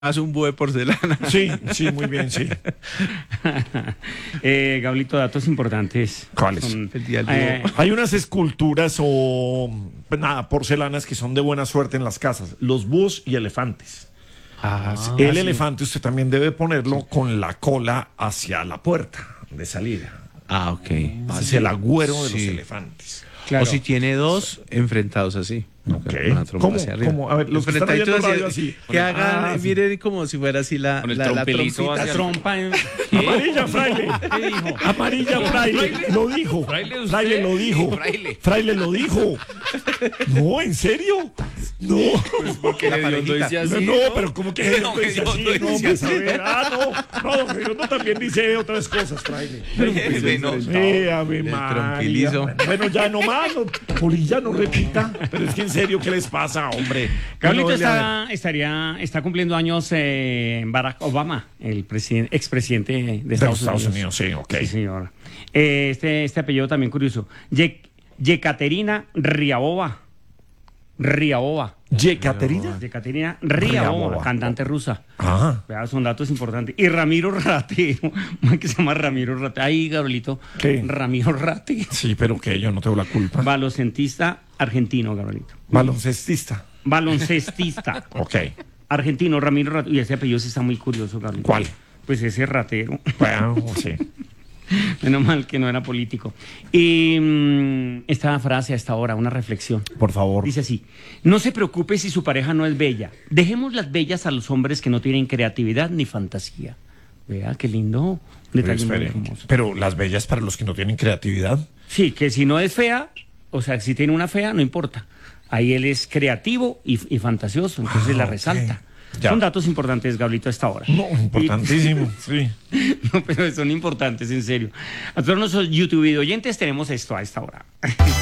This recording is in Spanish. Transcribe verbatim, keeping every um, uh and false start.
Haz un búho de porcelana. Sí, sí, muy bien, sí. eh, Gablito, datos importantes. ¿Cuáles? Son, El día del eh, búho. Hay unas esculturas o, pues nada, porcelanas que son de buena suerte en las casas. Los búhos y elefantes. Ah, sí. El elefante usted también debe ponerlo con la cola hacia la puerta de salida. Ah, ok. Ese es el agüero de los Sí. elefantes. claro. O si tiene dos enfrentados así. Ok. Con la trompa ¿Cómo? hacia arriba. ¿Cómo? A ver, los que están Enfrentaditos oyendo radio hacia- así. Que hagan, Ah, sí. miren como si fuera así la, Con el la, la trompelito trompita. La hacia- trompa en... Amarilla, fraile. ¿Qué dijo? Amarilla, fraile. Lo dijo. Fraile, usted. Fraile lo dijo. Sí, fraile. Fraile lo dijo. No, ¿en serio? No. Porque Hediondo dice así, No, ¿no? pero como que No, dice así, Hediondo no, dice pues, a así. ver, ah, no, no, don Hediondo también dice otras cosas, fraile. Bueno, Eh, Ave El María. trompilizo. Bueno, ya no más, no, Polilla, no repita. Pero es que en serio, ¿qué les pasa, hombre? Carlito Bueno, está, estaría, está cumpliendo años eh, Barack Obama, el presidente, expresidente de de Estados, los Estados Unidos, sí, ok. Sí, señor. Eh, este, este apellido también curioso. Ye- Yekaterina Ryabova. Ryabova. ¿Yekaterina? Yekaterina Ryabova. Ryabova, cantante rusa. Ah, Vea, son datos importantes. Y Ramiro Ratero, man que se llama Ramiro Ratero. Ahí, Gabrielito. ¿Qué? Ramiro Ratero. sí, pero que yo no tengo la culpa. Baloncestista argentino, Gabrielito. Baloncestista. Baloncestista Ok. argentino, Ramiro Ratero. Y ese apellido sí está muy curioso, Gabrielito. ¿Cuál? Pues ese ratero. Bueno, sí. Menos mal que no era político. Y mm, esta frase a esta hora, una reflexión. Por favor. Dice así: no se preocupe si su pareja no es bella. Dejemos las bellas a los hombres que no tienen creatividad ni fantasía. Vea, qué lindo. Pero, Detalle muy espere, hermoso. pero las bellas para los que no tienen creatividad. Sí, que si no es fea, o sea, si tiene una fea, no importa. Ahí él es creativo y, y fantasioso, entonces Ah, la ok. resalta. Ya. Son datos importantes, Gablito, a esta hora. No, importantísimo, sí. No, pero son importantes, en serio. A todos nuestros YouTube oyentes tenemos esto a esta hora.